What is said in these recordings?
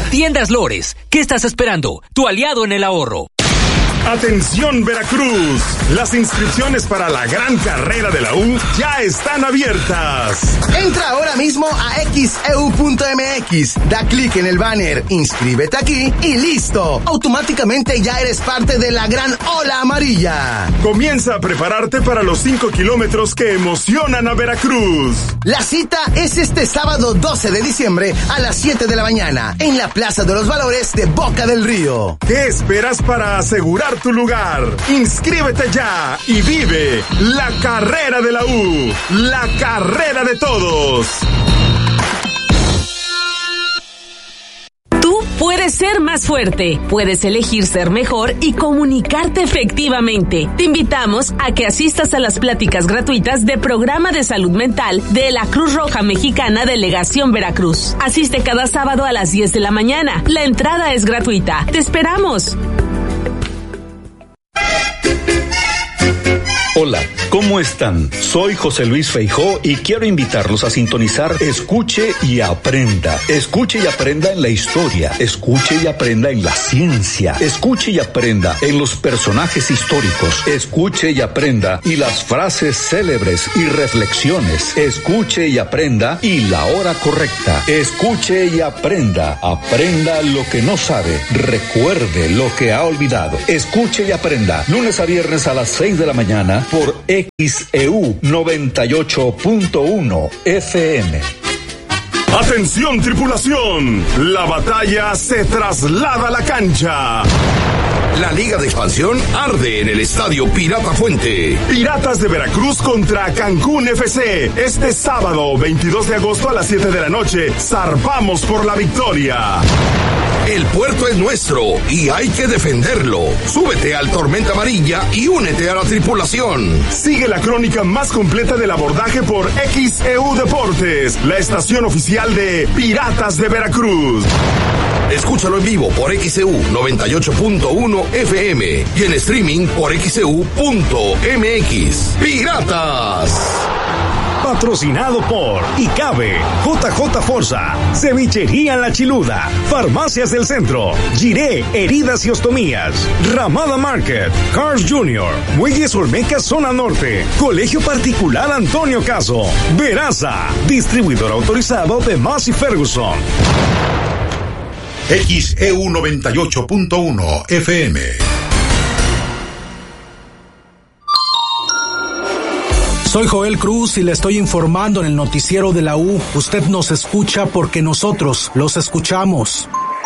Tiendas Lores, ¿qué estás esperando? Tu aliado en el ahorro. Atención Veracruz, las inscripciones para la gran carrera de la U ya están abiertas. Entra ahora mismo a xeu.mx, da clic en el banner, inscríbete aquí y listo. Automáticamente ya eres parte de la gran ola amarilla. Comienza a prepararte para los 5 kilómetros que emocionan a Veracruz. La cita es este sábado 12 de diciembre a las 7 de la mañana en la Plaza de los Valores de Boca del Río. ¿Qué esperas para asegurar tu lugar? Inscríbete ya y vive la carrera de la U, la carrera de todos. Tú puedes ser más fuerte, puedes elegir ser mejor y comunicarte efectivamente. Te invitamos a que asistas a las pláticas gratuitas de Programa de Salud Mental de la Cruz Roja Mexicana Delegación Veracruz. Asiste cada sábado a las 10 de la mañana. La entrada es gratuita. ¡Te esperamos! Hola, ¿cómo están? Soy José Luis Feijó y quiero invitarlos a sintonizar Escuche y Aprenda. Escuche y aprenda en la historia, escuche y aprenda en la ciencia, escuche y aprenda en los personajes históricos, escuche y aprenda y las frases célebres y reflexiones, escuche y aprenda y la hora correcta, escuche y aprenda, aprenda lo que no sabe, recuerde lo que ha olvidado, escuche y aprenda, lunes a viernes a las 6 de la mañana por XEU 98.1 FM. Atención tripulación, la batalla se traslada a la cancha. La Liga de Expansión arde en el Estadio Pirata Fuente. Piratas de Veracruz contra Cancún FC. Este sábado 22 de agosto a las 7 de la noche, zarpamos por la victoria. El puerto es nuestro y hay que defenderlo. Súbete al Tormenta Amarilla y únete a la tripulación. Sigue la crónica más completa del abordaje por XEU Deportes, la estación oficial de Piratas de Veracruz. Escúchalo en vivo por XEU 98.1 FM y en streaming por XEU.mx. ¡Piratas! Patrocinado por ICABE, JJ Forza, Cevichería La Chiluda, Farmacias del Centro, Giré, Heridas y Ostomías, Ramada Market, Cars Jr., Muelles Olmeca Zona Norte, Colegio Particular Antonio Caso, Veraza, distribuidor autorizado de Massey Ferguson. XEU 98.1 FM. Soy Joel Cruz y le estoy informando en el noticiero de la U. Usted nos escucha porque nosotros los escuchamos.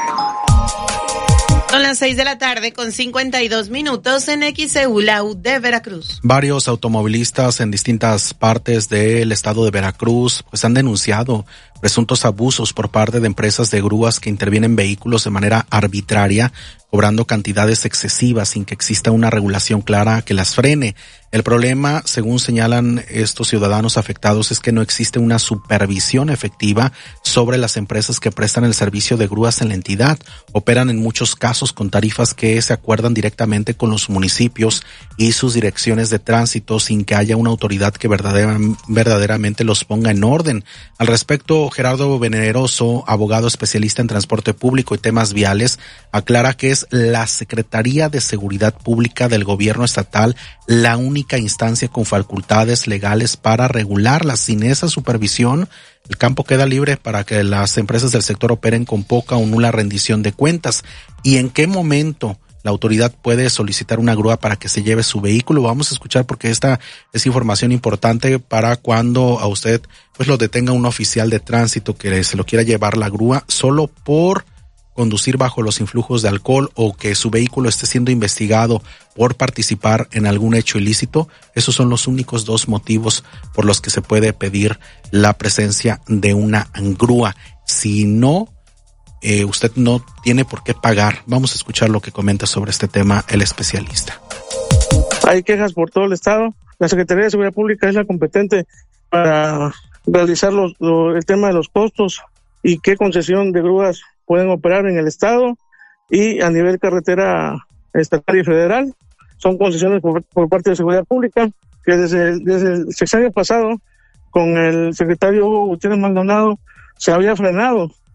Son las 6 de la tarde con 52 minutos en XEU, la U de Veracruz. Varios automovilistas en distintas partes del estado de Veracruz pues han denunciado presuntos abusos por parte de empresas de grúas que intervienen vehículos de manera arbitraria, cobrando cantidades excesivas sin que exista una regulación clara que las frene. El problema, según señalan estos ciudadanos afectados, es que no existe una supervisión efectiva sobre las empresas que prestan el servicio de grúas en la entidad. Operan en muchos casos con tarifas que se acuerdan directamente con los municipios y sus direcciones de tránsito sin que haya una autoridad que verdaderamente los ponga en orden. Al respecto, Gerardo Veneroso, abogado especialista en transporte público y temas viales, aclara que es la Secretaría de Seguridad Pública del Gobierno Estatal la única instancia con facultades legales para regularlas. Sin esa supervisión, el campo queda libre para que las empresas del sector operen con poca o nula rendición de cuentas. ¿Y en qué momento la autoridad puede solicitar una grúa para que se lleve su vehículo? Vamos a escuchar porque esta es información importante para cuando a usted pues lo detenga un oficial de tránsito que se lo quiera llevar la grúa solo por conducir bajo los influjos de alcohol o que su vehículo esté siendo investigado por participar en algún hecho ilícito. Esos son los únicos dos motivos por los que se puede pedir la presencia de una grúa. Si no, usted no tiene por qué pagar. Vamos a escuchar lo que comenta sobre este tema el especialista. Hay quejas por todo el estado. La Secretaría de Seguridad Pública es la competente para realizar el tema de los costos y qué concesión de grúas pueden operar en el estado y a nivel carretera estatal y federal. Son concesiones por parte de Seguridad Pública que desde el sexenio pasado con el secretario Hugo Gutiérrez Maldonado se había frenado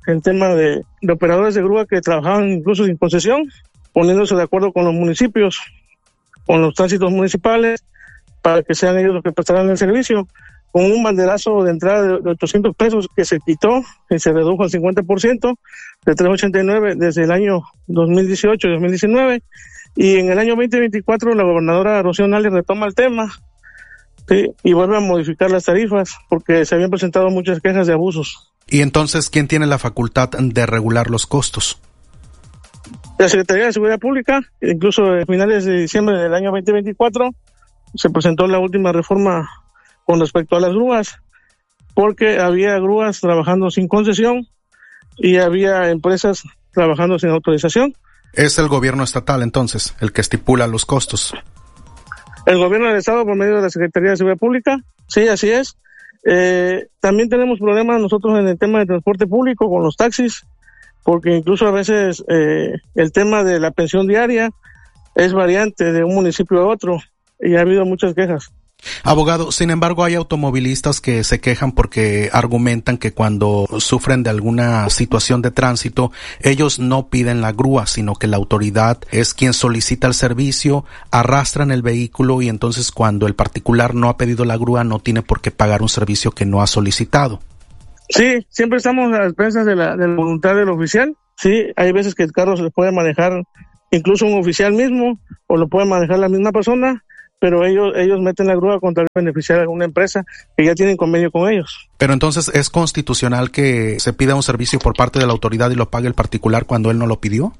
el tema de operadores de grúa que trabajaban incluso sin concesión, poniéndose de acuerdo con los municipios, con los tránsitos municipales, para que sean ellos los que prestarán el servicio, con un banderazo de entrada de 800 pesos que se quitó y se redujo al 50%, de 389 desde el año 2018-2019, y en el año 2024 la gobernadora Rocío Nale retoma el tema, ¿sí? Y vuelve a modificar las tarifas porque se habían presentado muchas quejas de abusos. ¿Y entonces quién tiene la facultad de regular los costos? La Secretaría de Seguridad Pública. Incluso a finales de diciembre del año 2024 se presentó la última reforma con respecto a las grúas, porque había grúas trabajando sin concesión y había empresas trabajando sin autorización. ¿Es el gobierno estatal entonces el que estipula los costos? El gobierno del estado por medio de la Secretaría de Seguridad Pública, sí, así es. También tenemos problemas nosotros en el tema de transporte público con los taxis, porque incluso a veces el tema de la pensión diaria es variante de un municipio a otro y ha habido muchas quejas. Abogado, sin embargo, hay automovilistas que se quejan porque argumentan que cuando sufren de alguna situación de tránsito, ellos no piden la grúa, sino que la autoridad es quien solicita el servicio, arrastran el vehículo y entonces cuando el particular no ha pedido la grúa no tiene por qué pagar un servicio que no ha solicitado. Sí, siempre estamos a las expensas de la voluntad del oficial. Sí, hay veces que el carro se puede manejar incluso un oficial mismo o lo puede manejar la misma persona, pero ellos meten la grúa contra el beneficiario de alguna empresa que ya tienen convenio con ellos. Pero entonces, ¿es constitucional que se pida un servicio por parte de la autoridad y lo pague el particular cuando él no lo pidió?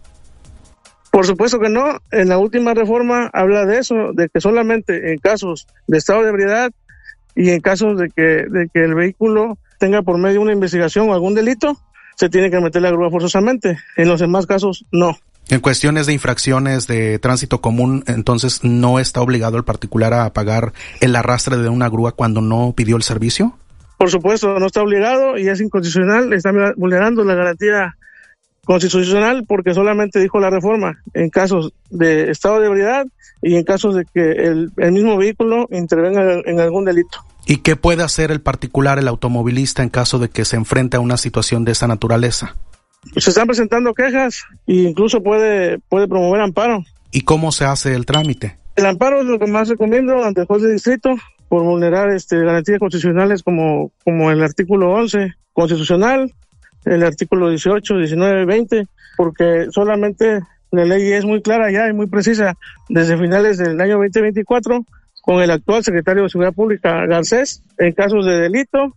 Por supuesto que no. En la última reforma habla de eso, de que solamente en casos de estado de ebriedad y en casos de que el vehículo tenga por medio una investigación o algún delito, se tiene que meter la grúa forzosamente. En los demás casos, no. En cuestiones de infracciones de tránsito común, entonces, ¿no está obligado el particular a pagar el arrastre de una grúa cuando no pidió el servicio? Por supuesto, no está obligado y es inconstitucional, está vulnerando la garantía constitucional porque solamente dijo la reforma en casos de estado de ebriedad y en casos de que el mismo vehículo intervenga en algún delito. ¿Y qué puede hacer el particular, el automovilista, en caso de que se enfrente a una situación de esa naturaleza? Se están presentando quejas e incluso puede promover amparo. ¿Y cómo se hace el trámite? El amparo es lo que más recomiendo ante el juez de distrito por vulnerar garantías constitucionales como el artículo 11 constitucional, el artículo 18, 19, 20, porque solamente la ley es muy clara ya y muy precisa desde finales del año 2024 con el actual secretario de Seguridad Pública Garcés en casos de delito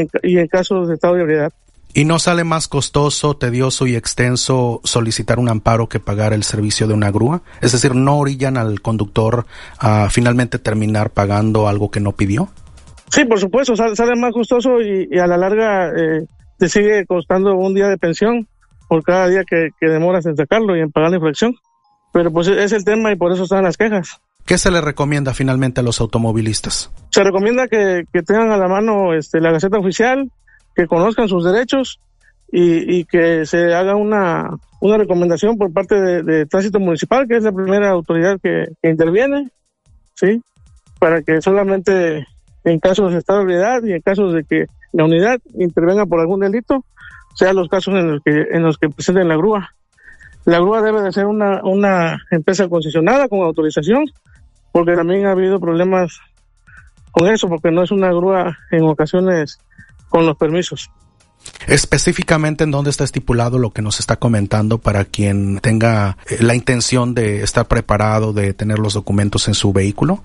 y en casos de estado de ebriedad. ¿Y no sale más costoso, tedioso y extenso solicitar un amparo que pagar el servicio de una grúa? Es decir, ¿no orillan al conductor a finalmente terminar pagando algo que no pidió? Sí, por supuesto, sale más costoso y a la larga te sigue costando un día de pensión por cada día que demoras en sacarlo y en pagar la infracción. Pero pues es el tema y por eso están las quejas. ¿Qué se le recomienda finalmente a los automovilistas? Se recomienda que tengan a la mano la Gaceta Oficial, que conozcan sus derechos y que se haga una recomendación por parte de Tránsito Municipal, que es la primera autoridad que interviene, ¿sí? Para que solamente en casos de estado de ebriedad y en casos de que la unidad intervenga por algún delito, sean los casos en los que presenten la grúa. La grúa debe de ser una empresa concesionada con autorización, porque también ha habido problemas con eso, porque no es una grúa en ocasiones con los permisos. Específicamente, ¿en dónde está estipulado lo que nos está comentando para quien tenga la intención de estar preparado, de tener los documentos en su vehículo?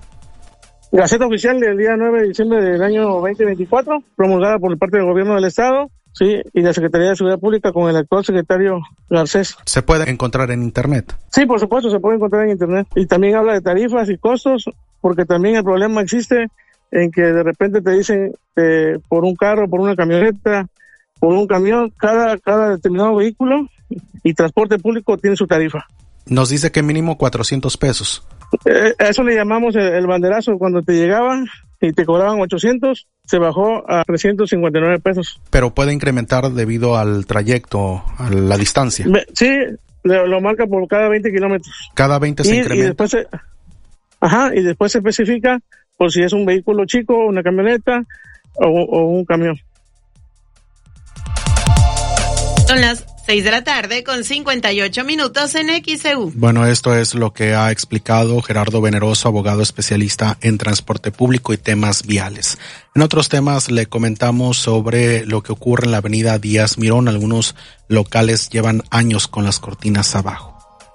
Gaceta Oficial del día 9 de diciembre del año 2024, promulgada por parte del Gobierno del Estado, sí, y la Secretaría de Seguridad Pública con el actual secretario Garcés. ¿Se puede encontrar en Internet? Sí, por supuesto, se puede encontrar en Internet. Y también habla de tarifas y costos, porque también el problema existe en que de repente te dicen por un carro, por una camioneta, por un camión, cada determinado vehículo y transporte público tiene su tarifa. Nos dice que mínimo 400 pesos. A eso le llamamos el banderazo. Cuando te llegaban y te cobraban 800, se bajó a 359 pesos. Pero puede incrementar debido al trayecto, a la distancia. Sí, lo marca por cada 20 kilómetros. Cada 20 se incrementa. Y después se especifica por si es un vehículo chico, una camioneta o un camión. Son las 6:58 en XEU. Bueno, esto es lo que ha explicado Gerardo Veneroso, abogado especialista en transporte público y temas viales. En otros temas le comentamos sobre lo que ocurre en la avenida Díaz Mirón. Algunos locales llevan años con las cortinas abajo.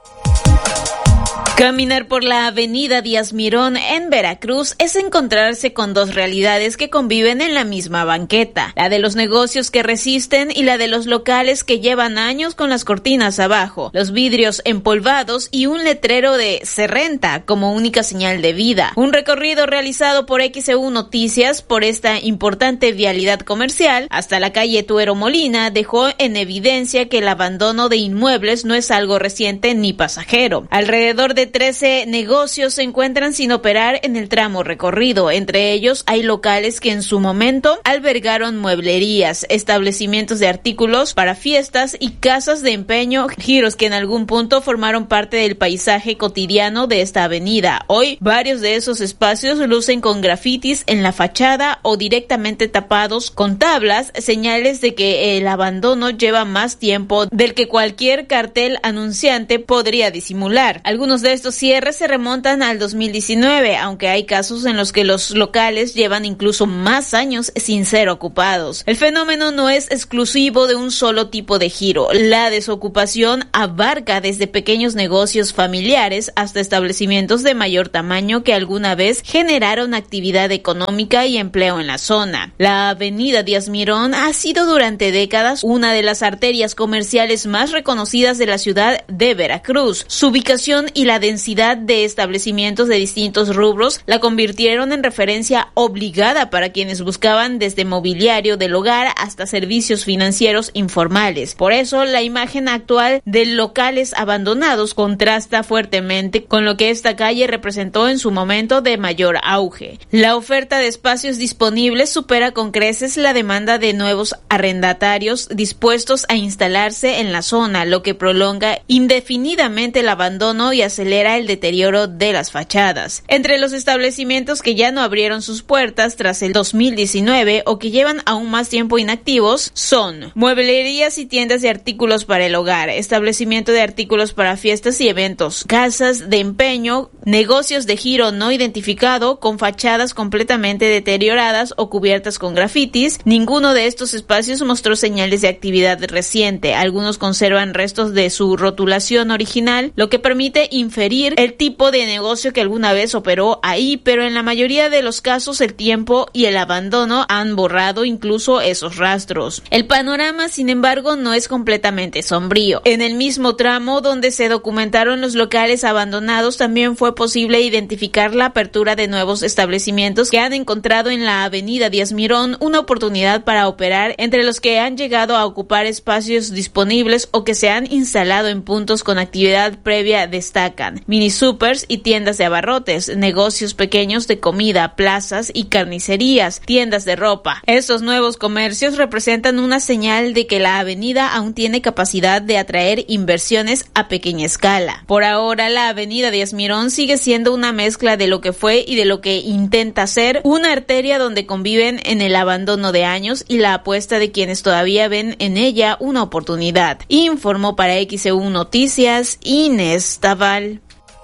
Caminar por la avenida Díaz Mirón en Veracruz es encontrarse con dos realidades que conviven en la misma banqueta, la de los negocios que resisten y la de los locales que llevan años con las cortinas abajo, los vidrios empolvados y un letrero de "se renta" como única señal de vida. Un recorrido realizado por XEU Noticias por esta importante vialidad comercial hasta la calle Tuero Molina dejó en evidencia que el abandono de inmuebles no es algo reciente ni pasajero. Alrededor de 13 negocios se encuentran sin operar en el tramo recorrido. Entre ellos hay locales que en su momento albergaron mueblerías, establecimientos de artículos para fiestas y casas de empeño, giros que en algún punto formaron parte del paisaje cotidiano de esta avenida. Hoy, varios de esos espacios lucen con grafitis en la fachada o directamente tapados con tablas, señales de que el abandono lleva más tiempo del que cualquier cartel anunciante podría disimular. Algunos de estos cierres se remontan al 2019, aunque hay casos en los que los locales llevan incluso más años sin ser ocupados. El fenómeno no es exclusivo de un solo tipo de giro. La desocupación abarca desde pequeños negocios familiares hasta establecimientos de mayor tamaño que alguna vez generaron actividad económica y empleo en la zona. La avenida Díaz Mirón ha sido durante décadas una de las arterias comerciales más reconocidas de la ciudad de Veracruz. Su ubicación y la densidad de establecimientos de distintos rubros la convirtieron en referencia obligada para quienes buscaban desde mobiliario del hogar hasta servicios financieros informales. Por eso, la imagen actual de locales abandonados contrasta fuertemente con lo que esta calle representó en su momento de mayor auge. La oferta de espacios disponibles supera con creces la demanda de nuevos arrendatarios dispuestos a instalarse en la zona, lo que prolonga indefinidamente el abandono y acelera el deterioro de las fachadas. Entre los establecimientos que ya no abrieron sus puertas tras el 2019 o que llevan aún más tiempo inactivos son mueblerías y tiendas de artículos para el hogar, establecimiento de artículos para fiestas y eventos, casas de empeño, negocios de giro no identificado con fachadas completamente deterioradas o cubiertas con grafitis. Ninguno de estos espacios mostró señales de actividad reciente. Algunos conservan restos de su rotulación original, lo que permite inferir el tipo de negocio que alguna vez operó ahí, pero en la mayoría de los casos el tiempo y el abandono han borrado incluso esos rastros. El panorama, sin embargo, no es completamente sombrío. En el mismo tramo donde se documentaron los locales abandonados, también fue posible identificar la apertura de nuevos establecimientos que han encontrado en la avenida Díaz Mirón una oportunidad para operar, entre los que han llegado a ocupar espacios disponibles o que se han instalado en puntos con actividad previa destacan mini supers y tiendas de abarrotes, negocios pequeños de comida, plazas y carnicerías, tiendas de ropa. Estos nuevos comercios representan una señal de que la avenida aún tiene capacidad de atraer inversiones a pequeña escala. Por ahora, la avenida Díaz Mirón sigue siendo una mezcla de lo que fue y de lo que intenta ser, una arteria donde conviven en el abandono de años y la apuesta de quienes todavía ven en ella una oportunidad. Informó para XEU Noticias Inés Taval.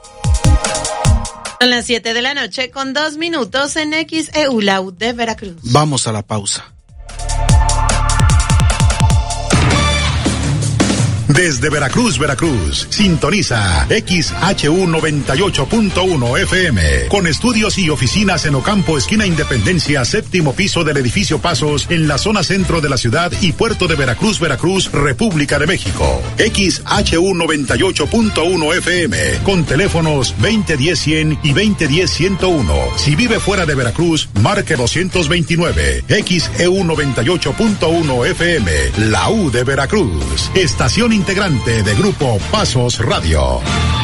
Son las 7:02 en XEU, la U de Veracruz. Vamos a la pausa. Desde Veracruz, Veracruz, sintoniza XHU 98.1 FM, con estudios y oficinas en Ocampo, esquina Independencia, séptimo piso del edificio Pasos, en la zona centro de la ciudad y puerto de Veracruz, Veracruz, República de México. XHU 98.1 FM, con teléfonos 2010-100 y 2010-101. Si vive fuera de Veracruz, marque 229. XEU 98.1 FM, la U de Veracruz, estación integrante de Grupo Pasos Radio.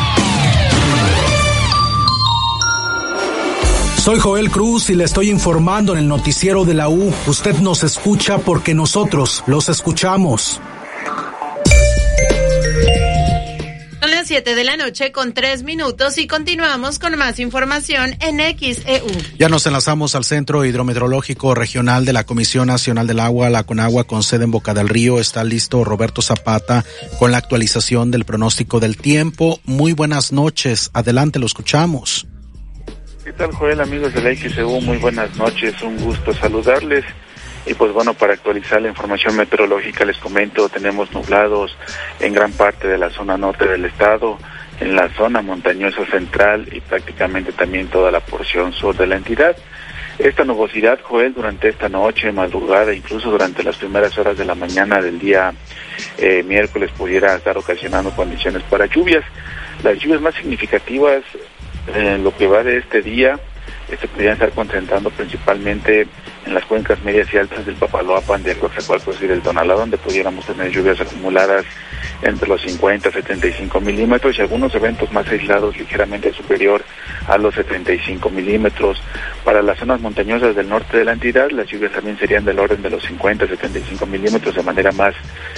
Soy Joel Cruz y le estoy informando en el noticiero de la U. Usted nos escucha porque nosotros los escuchamos. Son las 7:03 y continuamos con más información en XEU. Ya nos enlazamos al Centro Hidrometeorológico Regional de la Comisión Nacional del Agua, la CONAGUA, con sede en Boca del Río. Está listo Roberto Zapata con la actualización del pronóstico del tiempo. Muy buenas noches, adelante, lo escuchamos. ¿Qué tal, Joel, amigos de la XEU? Muy buenas noches, un gusto saludarles. Y pues bueno, para actualizar la información meteorológica les comento, tenemos nublados en gran parte de la zona norte del estado, en la zona montañosa central y prácticamente también toda la porción sur de la entidad. Esta nubosidad, Joel, durante esta noche, madrugada, incluso durante las primeras horas de la mañana del día miércoles pudiera estar ocasionando condiciones para lluvias. Las lluvias más significativas en lo que va de este día se podrían estar concentrando principalmente en las cuencas medias y altas del Papaloapan, del Coatzacoalcos y del Tonalá, donde pudiéramos tener lluvias acumuladas entre los 50 a 75 milímetros y algunos eventos más aislados ligeramente superior a los 75 milímetros. Para las zonas montañosas del norte de la entidad, las lluvias también serían del orden de los 50 a 75 milímetros de manera más,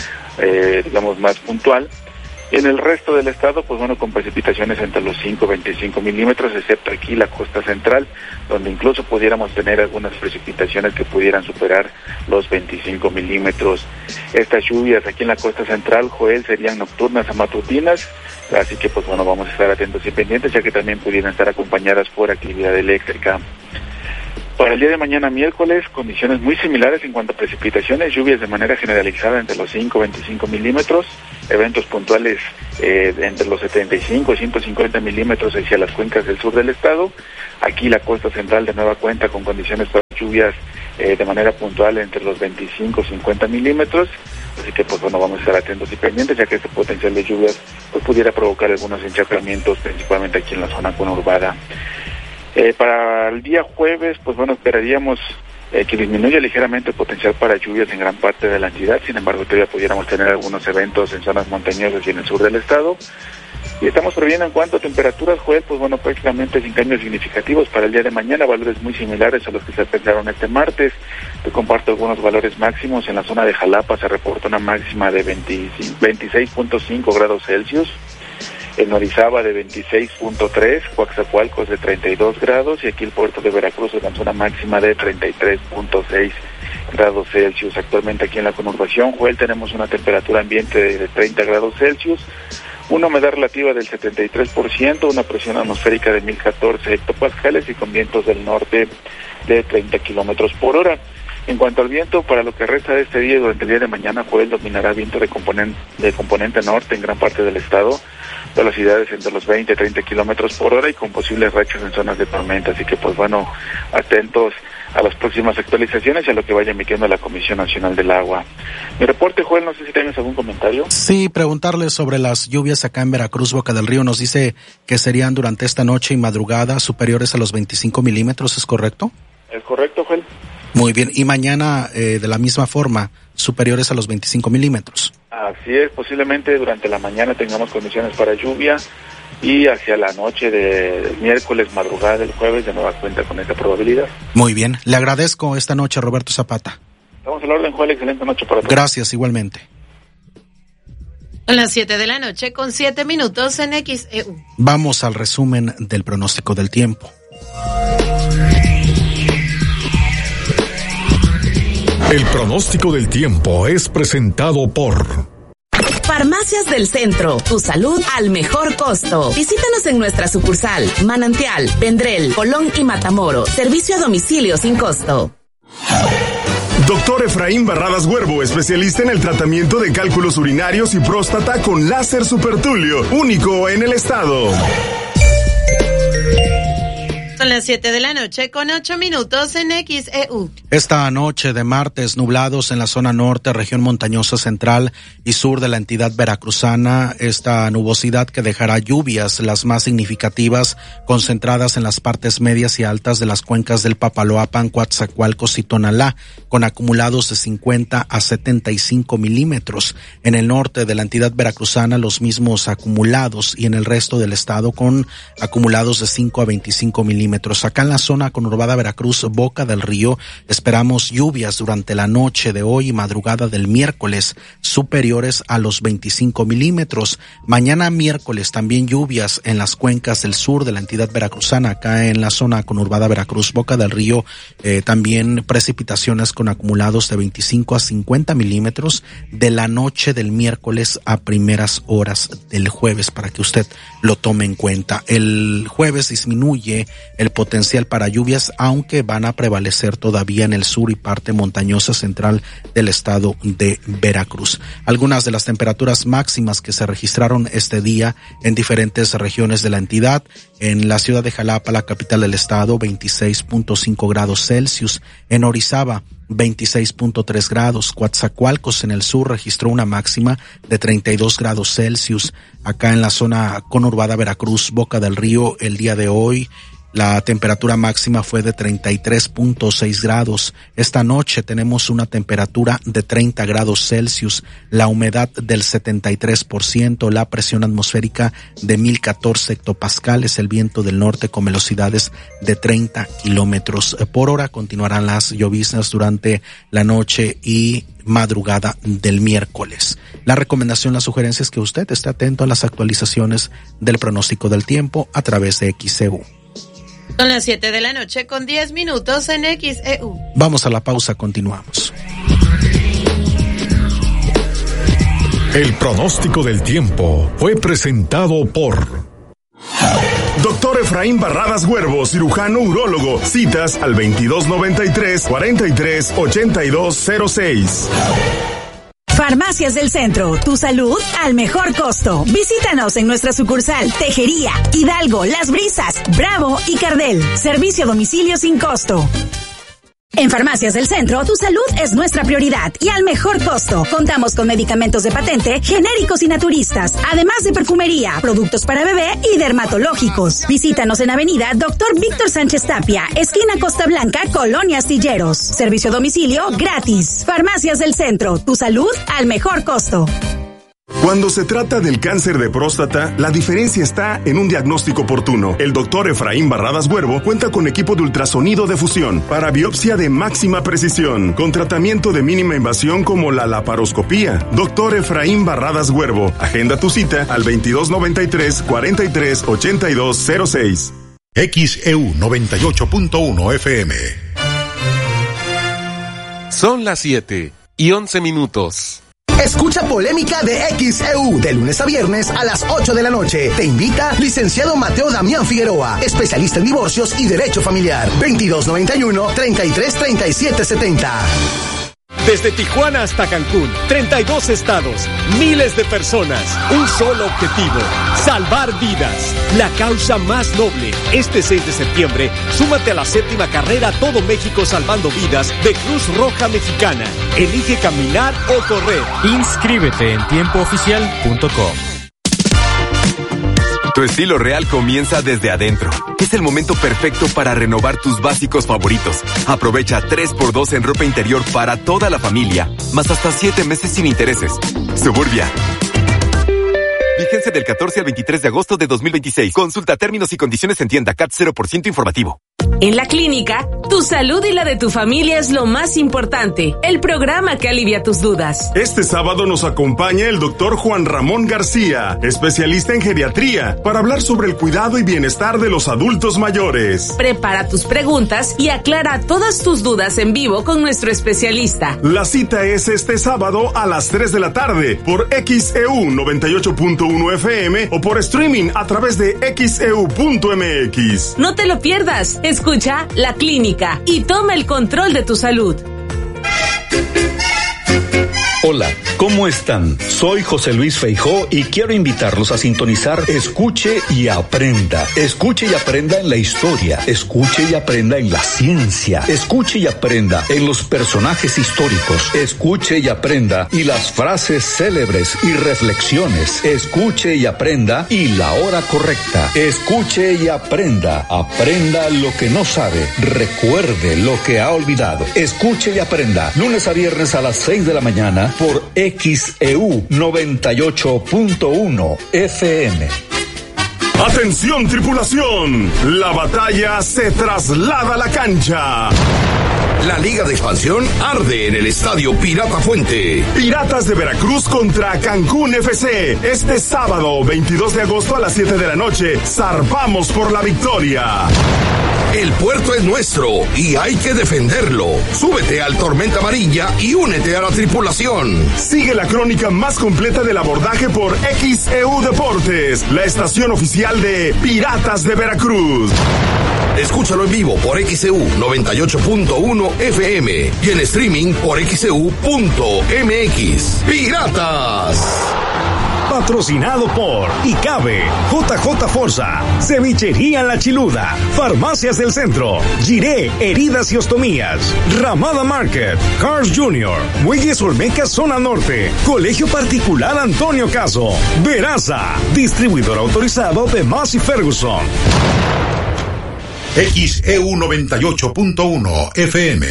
más puntual. En el resto del estado, pues bueno, con precipitaciones entre los 5 y 25 milímetros, excepto aquí la costa central, donde incluso pudiéramos tener algunas precipitaciones que pudieran superar los 25 milímetros. Estas lluvias aquí en la costa central, Joel, serían nocturnas a matutinas, así que pues bueno, vamos a estar atentos y pendientes, ya que también pudieran estar acompañadas por actividad eléctrica. Para el día de mañana miércoles, condiciones muy similares en cuanto a precipitaciones, lluvias de manera generalizada entre los 5 y 25 milímetros, eventos puntuales entre los 75 y 150 milímetros hacia las cuencas del sur del estado. Aquí la costa central de nueva cuenta con condiciones para lluvias de manera puntual entre los 25 y 50 milímetros. Así que pues bueno, vamos a estar atentos y pendientes, ya que este potencial de lluvias pues pudiera provocar algunos encharcamientos, principalmente aquí en la zona conurbada. Para el día jueves, pues bueno, esperaríamos que disminuya ligeramente el potencial para lluvias en gran parte de la entidad. Sin embargo, todavía pudiéramos tener algunos eventos en zonas montañosas y en el sur del estado. Y estamos previendo en cuanto a temperaturas, Joel, pues bueno, prácticamente sin cambios significativos para el día de mañana, valores muy similares a los que se alcanzaron este martes. Te comparto algunos valores máximos. En la zona de Jalapa se reporta una máxima de 26.5 grados Celsius. En Orizaba de 26.3, Coatzacoalcos de 32 grados y aquí el puerto de Veracruz alcanzó una máxima de 33.6 grados Celsius. Actualmente aquí en la conurbación, Joel, tenemos una temperatura ambiente de 30 grados Celsius, una humedad relativa del 73%, una presión atmosférica de 1014 hectopascales y con vientos del norte de 30 kilómetros por hora. En cuanto al viento, para lo que resta de este día y durante el día de mañana, Joel, dominará viento de componente norte en gran parte del estado, velocidades entre los 20 y 30 kilómetros por hora y con posibles rachas en zonas de tormenta. Así que pues bueno, atentos a las próximas actualizaciones y a lo que vaya emitiendo la Comisión Nacional del Agua. Mi reporte, Joel, no sé si tienes algún comentario. Sí, preguntarle sobre las lluvias acá en Veracruz, Boca del Río. Nos dice que serían durante esta noche y madrugada superiores a los 25 milímetros, ¿es correcto? Es correcto, Joel. Muy bien, y mañana de la misma forma, superiores a los 25 milímetros. Así es, posiblemente durante la mañana tengamos condiciones para lluvia y hacia la noche del miércoles, madrugada del jueves, de nueva cuenta con esta probabilidad. Muy bien, le agradezco esta noche a Roberto Zapata. Estamos a la orden, Joel, excelente noche para todos. Gracias, igualmente. A las 7:07 en XEU. Vamos al resumen del pronóstico del tiempo. El pronóstico del tiempo es presentado por Farmacias del Centro, tu salud al mejor costo. Visítanos en nuestra sucursal, Manantial, Vendrell, Colón y Matamoros. Servicio a domicilio sin costo. Doctor Efraín Barradas Huervo, especialista en el tratamiento de cálculos urinarios y próstata con láser supertulio, único en el estado. Son las 7:08 en XEU. Esta noche de martes, nublados en la zona norte, región montañosa central y sur de la entidad veracruzana. Esta nubosidad que dejará lluvias, las más significativas, concentradas en las partes medias y altas de las cuencas del Papaloapan, Coatzacoalcos y Tonalá, con acumulados de 50 a 75 milímetros. En el norte de la entidad veracruzana, los mismos acumulados, y en el resto del estado con acumulados de 5 a 25 milímetros. milímetros. Acá en la zona conurbada Veracruz, Boca del Río, esperamos lluvias durante la noche de hoy y madrugada del miércoles superiores a los 25 milímetros. Mañana miércoles también lluvias en las cuencas del sur de la entidad veracruzana. Acá en la zona conurbada Veracruz, Boca del Río, también precipitaciones con acumulados de 25 a 50 milímetros de la noche del miércoles a primeras horas del jueves, para que usted lo tome en cuenta. El jueves disminuye el potencial para lluvias, aunque van a prevalecer todavía en el sur y parte montañosa central del estado de Veracruz. Algunas de las temperaturas máximas que se registraron este día en diferentes regiones de la entidad: en la ciudad de Jalapa, la capital del estado, 26.5 grados Celsius; en Orizaba, 26.3 grados. Coatzacoalcos en el sur registró una máxima de 32 grados Celsius. Acá en la zona conurbada Veracruz, Boca del Río, el día de hoy la temperatura máxima fue de 33.6 grados. Esta noche tenemos una temperatura de 30 grados Celsius, la humedad del 73%, la presión atmosférica de 1014 hectopascales, el viento del norte con velocidades de 30 kilómetros por hora. Continuarán las lloviznas durante la noche y madrugada del miércoles. La recomendación, la sugerencia es que usted esté atento a las actualizaciones del pronóstico del tiempo a través de XEU. Son las 7 de la noche con 10 minutos en XEU. Vamos a la pausa, continuamos. El pronóstico del tiempo fue presentado por Doctor Efraín Barradas Huervo, cirujano urólogo. Citas al 2293-438206. Farmacias del Centro, tu salud al mejor costo. Visítanos en nuestra sucursal Tejería, Hidalgo, Las Brisas, Bravo y Cardel. Servicio a domicilio sin costo. En Farmacias del Centro, tu salud es nuestra prioridad y al mejor costo. Contamos con medicamentos de patente, genéricos y naturistas, además de perfumería, productos para bebé y dermatológicos. Visítanos en Avenida Dr. Víctor Sánchez Tapia, esquina Costa Blanca, Colonia Astilleros. Servicio a domicilio gratis. Farmacias del Centro, tu salud al mejor costo. Cuando se trata del cáncer de próstata, la diferencia está en un diagnóstico oportuno. El doctor Efraín Barradas Huervo cuenta con equipo de ultrasonido de fusión para biopsia de máxima precisión, con tratamiento de mínima invasión como la laparoscopía. Doctor Efraín Barradas Huervo, agenda tu cita al 2293-438206. XEU 98.1 FM. Son las 7:11. Escucha Polémica de XEU de lunes a viernes a las 8 de la noche. Te invita licenciado Mateo Damián Figueroa, especialista en divorcios y derecho familiar. 2291-333770. Desde Tijuana hasta Cancún, 32 estados, miles de personas, un solo objetivo: salvar vidas. La causa más noble. Este 6 de septiembre, súmate a la 7ª carrera Todo México Salvando Vidas de Cruz Roja Mexicana. Elige caminar o correr. Inscríbete en tiempooficial.com. Tu estilo real comienza desde adentro. Es el momento perfecto para renovar tus básicos favoritos. Aprovecha 3x2 en ropa interior para toda la familia, más hasta 7 meses sin intereses. Suburbia. Vigencia del 14 al 23 de agosto de 2026. Consulta términos y condiciones en tienda. CAT 0% informativo. En la clínica, tu salud y la de tu familia es lo más importante. El programa que alivia tus dudas. Este sábado nos acompaña el doctor Juan Ramón García, especialista en geriatría, para hablar sobre el cuidado y bienestar de los adultos mayores. Prepara tus preguntas y aclara todas tus dudas en vivo con nuestro especialista. La cita es este sábado a las 3 de la tarde por XEU 98.1 FM o por streaming a través de XEU.mx. No te lo pierdas. Escucha La Clínica y toma el control de tu salud. Hola, ¿cómo están? Soy José Luis Feijó y quiero invitarlos a sintonizar Escuche y Aprenda. Escuche y aprenda en la historia. Escuche y aprenda en la ciencia. Escuche y aprenda en los personajes históricos. Escuche y aprenda y las frases célebres y reflexiones. Escuche y aprenda y la hora correcta. Escuche y aprenda. Aprenda lo que no sabe. Recuerde lo que ha olvidado. Escuche y aprenda. Lunes a viernes a las 6 de la mañana. Por XEU 98.1 FM. Atención tripulación, la batalla se traslada a la cancha. La Liga de Expansión arde en el Estadio Pirata Fuente. Piratas de Veracruz contra Cancún FC. Este sábado, 22 de agosto a las 7 de la noche, zarpamos por la victoria. El puerto es nuestro y hay que defenderlo. Súbete al Tormenta Amarilla y únete a la tripulación. Sigue la crónica más completa del abordaje por XEU Deportes, la estación oficial de Piratas de Veracruz. Escúchalo en vivo por XEU 98.1 FM y en streaming por XEU.mx. ¡Piratas! Patrocinado por Icabe, JJ Forza, Cevichería La Chiluda, Farmacias del Centro, Giré, Heridas y Ostomías, Ramada Market, Cars Jr., Muelles Olmeca Zona Norte, Colegio Particular Antonio Caso, Veraza, distribuidor autorizado de Massey Ferguson. XEU 98.1 FM.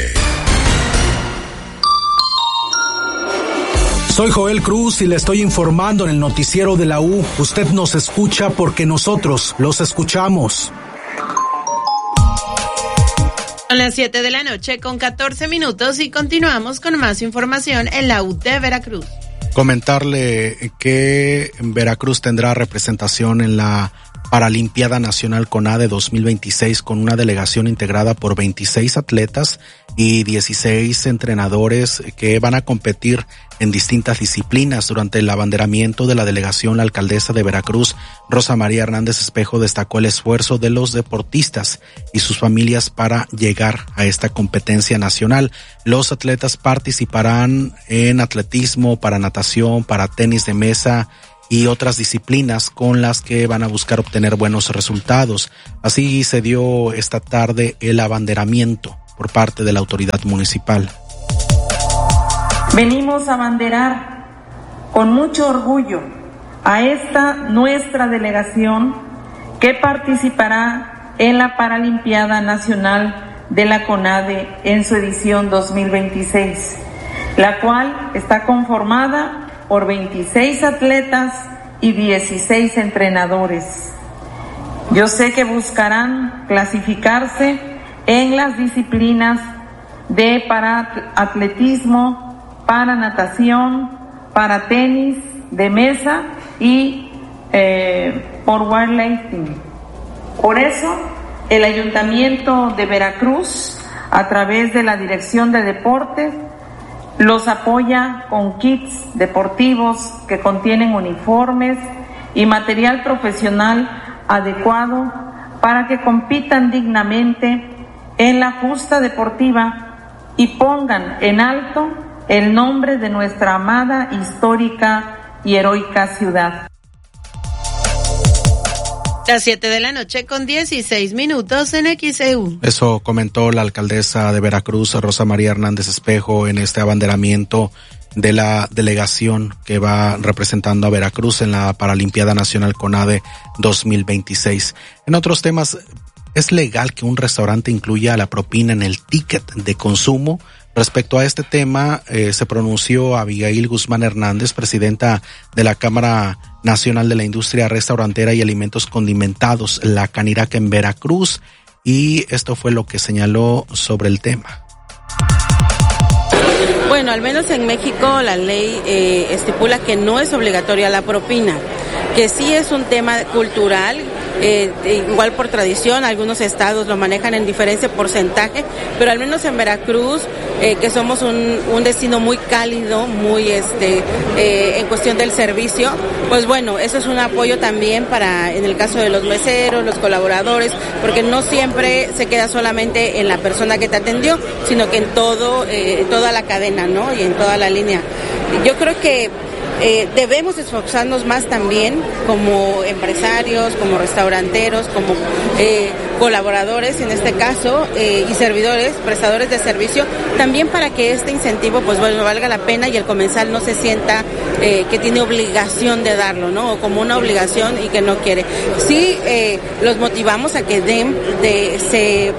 Soy Joel Cruz y le estoy informando en el noticiero de la U. Usted nos escucha porque nosotros los escuchamos. Son las 7 de la noche con 14 minutos y continuamos con más información en la U de Veracruz. Comentarle que Veracruz tendrá representación en la Paralimpiada Nacional CONADE 2026 con una delegación integrada por 26 atletas y 16 entrenadores que van a competir en distintas disciplinas. Durante el abanderamiento de la delegación, la alcaldesa de Veracruz, Rosa María Hernández Espejo, destacó el esfuerzo de los deportistas y sus familias para llegar a esta competencia nacional. Los atletas participarán en atletismo, para natación, para tenis de mesa y otras disciplinas con las que van a buscar obtener buenos resultados. Así se dio esta tarde el abanderamiento por parte de la autoridad municipal. Venimos a abanderar con mucho orgullo a esta nuestra delegación que participará en la Paralimpiada Nacional de la CONADE en su edición 2026, la cual está conformada por 26 atletas y 16 entrenadores. Yo sé que buscarán clasificarse en las disciplinas de para atletismo, para natación, para tenis de mesa y por weightlifting. Por eso, el Ayuntamiento de Veracruz, a través de la Dirección de Deportes, los apoya con kits deportivos que contienen uniformes y material profesional adecuado para que compitan dignamente en la justa deportiva y pongan en alto el nombre de nuestra amada, histórica y heroica ciudad. Las 7 de la noche con 16 minutos en XEU. Eso comentó la alcaldesa de Veracruz, Rosa María Hernández Espejo, en este abanderamiento de la delegación que va representando a Veracruz en la Paralimpiada Nacional CONADE 2026. En otros temas, ¿es legal que un restaurante incluya la propina en el ticket de consumo? Respecto a este tema, se pronunció Abigail Guzmán Hernández, presidenta de la Cámara Nacional de la Industria Restaurantera y Alimentos Condimentados, la Canirac en Veracruz, y esto fue lo que señaló sobre el tema. Bueno, al menos en México la ley estipula que no es obligatoria la propina, que sí es un tema cultural, igual por tradición, algunos estados lo manejan en diferente porcentaje, pero al menos en Veracruz, que somos un destino muy cálido, muy en cuestión del servicio, pues bueno, eso es un apoyo también para, en el caso de los meseros, los colaboradores, porque no siempre se queda solamente en la persona que te atendió, sino que en toda la cadena, ¿no? Y en toda la línea. Yo creo que debemos esforzarnos más también como empresarios, como restauranteros, como colaboradores en este caso y servidores, prestadores de servicio, también para que este incentivo pues bueno valga la pena y el comensal no se sienta que tiene obligación de darlo, ¿no? O como una obligación y que no quiere. Sí, los motivamos a que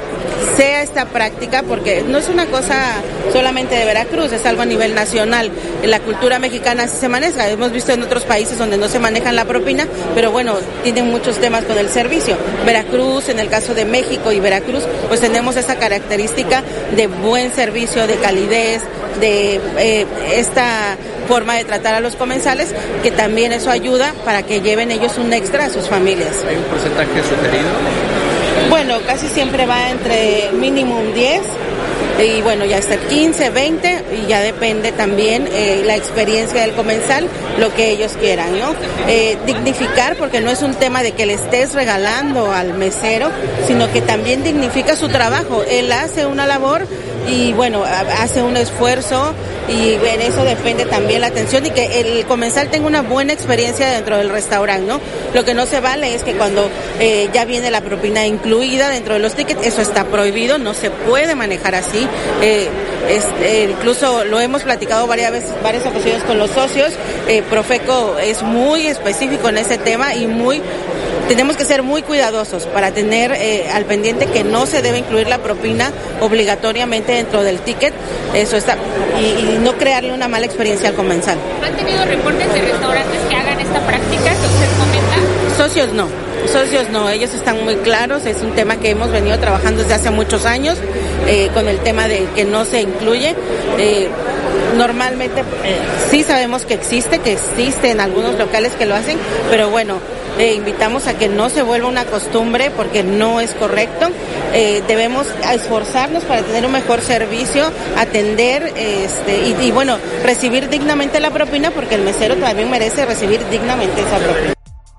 sea esta práctica, porque no es una cosa solamente de Veracruz, es algo a nivel nacional. La cultura mexicana así se maneja. Hemos visto en otros países donde no se manejan la propina, pero bueno, tienen muchos temas con el servicio. Veracruz, en el caso de México y Veracruz, pues tenemos esa característica de buen servicio, de calidez, de esta forma de tratar a los comensales, que también eso ayuda para que lleven ellos un extra a sus familias. ¿Hay un porcentaje sugerido? Bueno, casi siempre va entre mínimo un 10 y bueno, ya está 15, 20 y ya depende también la experiencia del comensal, lo que ellos quieran, ¿no? Dignificar, porque no es un tema de que le estés regalando al mesero, sino que también dignifica su trabajo. Él hace una labor y bueno, hace un esfuerzo y en eso depende también la atención y que el comensal tenga una buena experiencia dentro del restaurante, ¿no? Lo que no se vale es que cuando ya viene la propina incluida dentro de los tickets, eso está prohibido, no se puede manejar así. Incluso lo hemos platicado varias ocasiones con los socios. Profeco es muy específico en ese tema y tenemos que ser muy cuidadosos para tener al pendiente que no se debe incluir la propina obligatoriamente dentro del ticket, eso está, y no crearle una mala experiencia al comensal. ¿Han tenido reportes de restaurantes que hagan esta práctica que usted comenta? Socios no, ellos están muy claros, es un tema que hemos venido trabajando desde hace muchos años, con el tema de que no se incluye. Normalmente sí sabemos que existe en algunos locales que lo hacen, pero bueno, invitamos a que no se vuelva una costumbre porque no es correcto. Debemos esforzarnos para tener un mejor servicio, atender y bueno, recibir dignamente la propina, porque el mesero también merece recibir dignamente esa propina.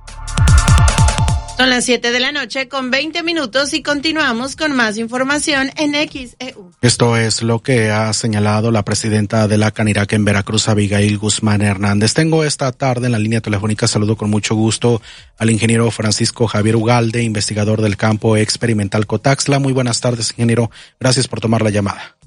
Son las 7 de la noche con 20 minutos y continuamos con más información en XEU. Esto es lo que ha señalado la presidenta de la Canirac en Veracruz, Abigail Guzmán Hernández. Tengo esta tarde en la línea telefónica, saludo con mucho gusto al ingeniero Francisco Javier Ugalde, investigador del campo experimental Cotaxla. Muy buenas tardes, ingeniero. Gracias por tomar la llamada.